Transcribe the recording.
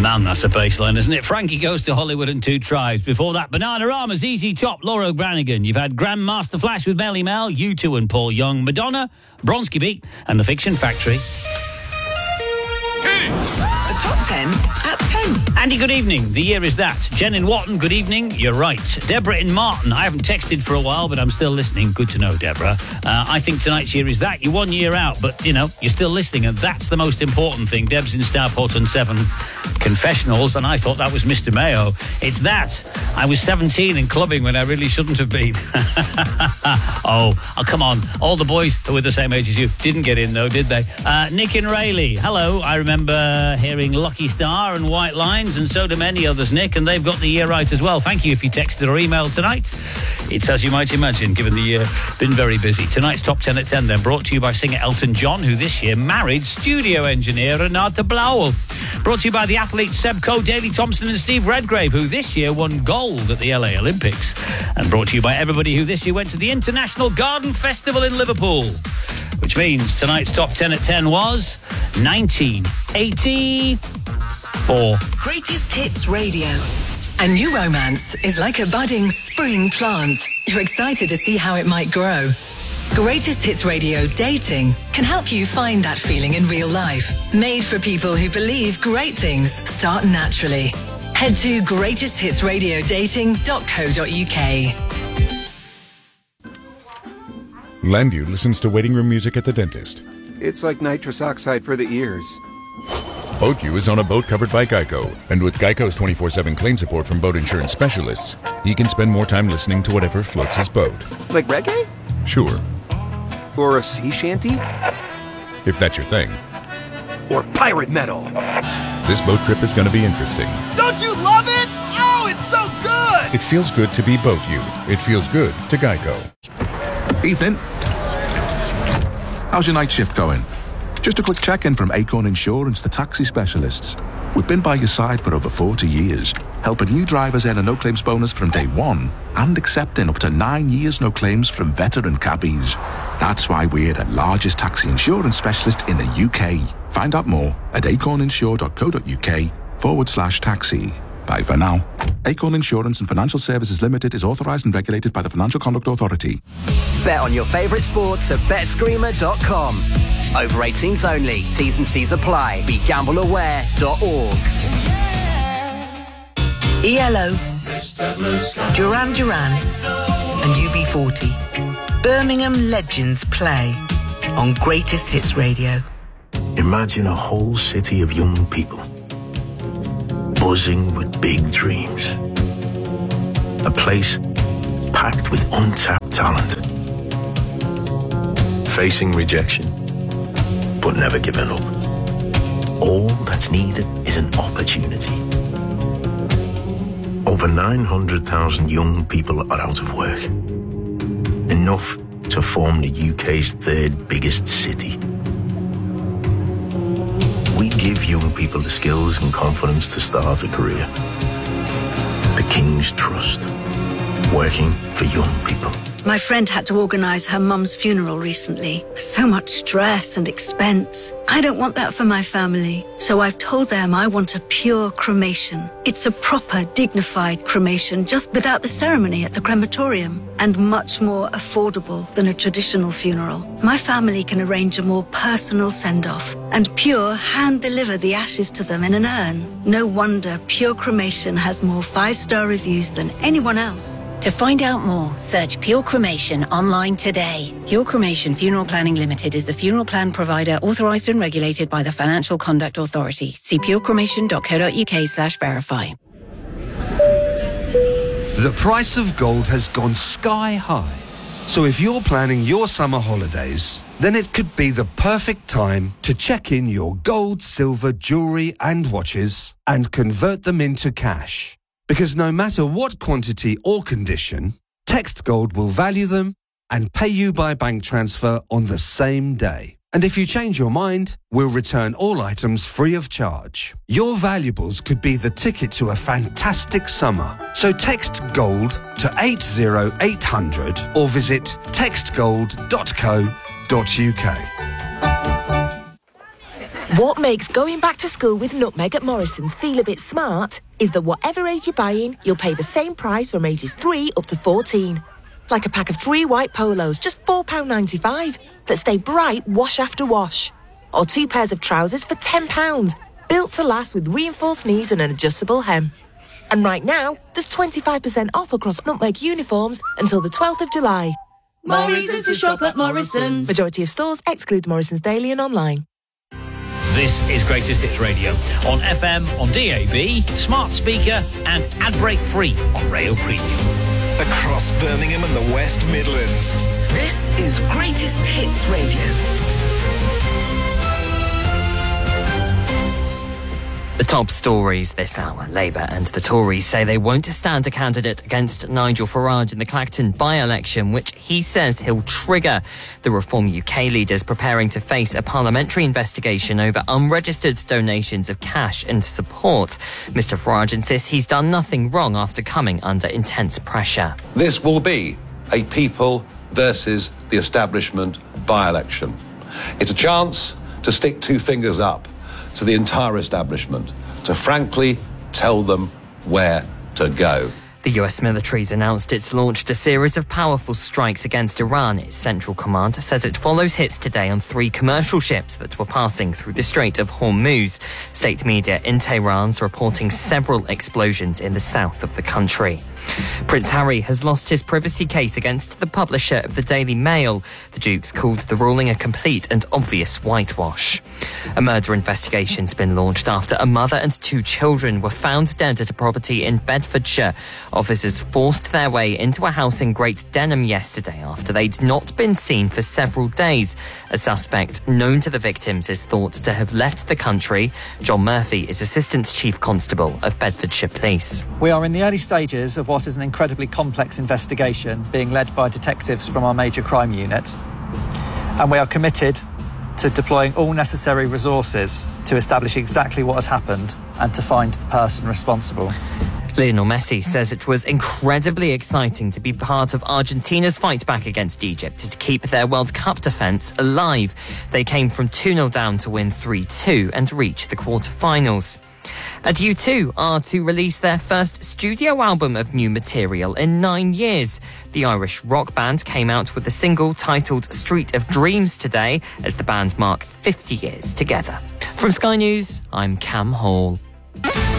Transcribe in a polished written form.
Man, that's a baseline, isn't it? Frankie Goes to Hollywood and Two Tribes. Before that, Bananarama, ZZ Top, Laura Branigan. You've had Grandmaster Flash with Melly Mel, U2 and Paul Young, Madonna, Bronski Beat, and The Fiction Factory. The top 10 at 10. Andy, good evening. The year is that. Jen in Watton, good evening. You're right. Deborah in Martin. I haven't texted for a while, but I'm still listening. Good to know, Deborah. I think tonight's year is that. You're 1 year out, but, you know, you're still listening, and that's the most important thing. Deb's in Stourport on 7 confessionals, and I thought that was Mr. Mayo. It's that. I was 17 and clubbing when I really shouldn't have been. Oh, come on. All the boys who were the same age as you didn't get in, though, did they? Nick in Rayleigh. Hello. I remember hearing Lucky Star and White Lines, and so do many others, Nick, and they've got the year right as well. Thank you if you texted or emailed tonight. It's as you might imagine, given the year, been very busy. Tonight's Top 10 at 10, then, brought to you by singer Elton John, who this year married studio engineer Renata Blauel. Brought to you by the athletes Seb Coe, Daley Thompson and Steve Redgrave, who this year won gold at the LA Olympics. And brought to you by everybody who this year went to the International Garden Festival in Liverpool. Which means tonight's Top 10 at 10 was 1984. Greatest Hits Radio. A new romance is like a budding spring plant. You're excited to see how it might grow. Greatest Hits Radio Dating can help you find that feeling in real life. Made for people who believe great things start naturally. Head to greatesthitsradiodating.co.uk. Landu listens to waiting room music at the dentist. It's like nitrous oxide for the ears. BoatU is on a boat covered by Geico, and with Geico's 24/7 claim support from boat insurance specialists, he can spend more time listening to whatever floats his boat. Like reggae? Sure. Or a sea shanty? If that's your thing. Or pirate metal? This boat trip is going to be interesting. Don't you love it? Oh, it's so good! It feels good to be BoatU. It feels good to Geico. Evening. How's your night shift going? Just a quick check-in from Acorn Insurance, the taxi specialists. We've been by your side for over 40 years, helping new drivers earn a no-claims bonus from day one and accepting up to 9 years no claims from veteran cabbies. That's why we're the largest taxi insurance specialist in the UK. Find out more at acorninsure.co.uk/taxi. Bye for now. Acorn Insurance and Financial Services Limited is authorised and regulated by the Financial Conduct Authority. Bet on your favourite sports at betscreamer.com. Over 18s only. T's and C's apply. BeGambleAware.org. ELO, Duran Duran, and UB40. Birmingham legends play on Greatest Hits Radio. Imagine a whole city of young people buzzing with big dreams. A place packed with untapped talent. Facing rejection, but never giving up. All that's needed is an opportunity. Over 900,000 young people are out of work. Enough to form the UK's third biggest city. We give young people the skills and confidence to start a career. The King's Trust. Working for young people. My friend had to organise her mum's funeral recently. So much stress and expense. I don't want that for my family. So I've told them I want a pure cremation. It's a proper, dignified cremation, just without the ceremony at the crematorium. And much more affordable than a traditional funeral. My family can arrange a more personal send-off. And Pure hand-deliver the ashes to them in an urn. No wonder Pure Cremation has more 5-star reviews than anyone else. To find out more, search Pure Cremation online today. Pure Cremation Funeral Planning Limited is the funeral plan provider authorised and regulated by the Financial Conduct Authority. See purecremation.co.uk/verify. The price of gold has gone sky high. So if you're planning your summer holidays, then it could be the perfect time to check in your gold, silver, jewellery and watches and convert them into cash. Because no matter what quantity or condition, Text Gold will value them and pay you by bank transfer on the same day. And if you change your mind, we'll return all items free of charge. Your valuables could be the ticket to a fantastic summer. So text GOLD to 80800 or visit textgold.co.uk. What makes going back to school with Nutmeg at Morrison's feel a bit smart is that whatever age you're buying, you'll pay the same price from ages 3 up to 14. Like a pack of 3 white polos, just £4.95, that stay bright wash after wash. Or 2 pairs of trousers for £10, built to last with reinforced knees and an adjustable hem. And right now, there's 25% off across Nutmeg uniforms until the 12th of July. Morrison's to shop at Morrison's. Majority of stores exclude Morrison's Daily and online. This is Greatest Hits Radio on FM, on DAB, smart speaker and ad break free on Rail Premium. Across Birmingham and the West Midlands. This is Greatest Hits Radio. The top stories this hour. Labour and the Tories say they won't stand a candidate against Nigel Farage in the Clacton by-election, which he says he'll trigger. The Reform UK leader's preparing to face a parliamentary investigation over unregistered donations of cash and support. Mr Farage insists he's done nothing wrong after coming under intense pressure. This will be a people versus the establishment by-election. It's a chance to stick 2 fingers up to the entire establishment, to frankly tell them where to go. The US military's announced it's launched a series of powerful strikes against Iran. Its Central Command says it follows hits today on 3 commercial ships that were passing through the Strait of Hormuz. State media in Tehran's reporting several explosions in the south of the country. Prince Harry has lost his privacy case against the publisher of the Daily Mail. The Dukes called the ruling a complete and obvious whitewash. A murder investigation's been launched after a mother and 2 children were found dead at a property in Bedfordshire. Officers forced their way into a house in Great Denham yesterday after they'd not been seen for several days. A suspect known to the victims is thought to have left the country. John Murphy is Assistant Chief Constable of Bedfordshire Police. We are in the early stages of what is an incredibly complex investigation being led by detectives from our major crime unit. And we are committed to deploying all necessary resources to establish exactly what has happened and to find the person responsible. Lionel Messi says it was incredibly exciting to be part of Argentina's fight back against Egypt to keep their World Cup defence alive. They came from 2-0 down to win 3-2 and reach the quarter-finals. And U2 are to release their first studio album of new material in 9 years. The Irish rock band came out with a single titled Street of Dreams today as the band mark 50 years together. From Sky News, I'm Cam Hall.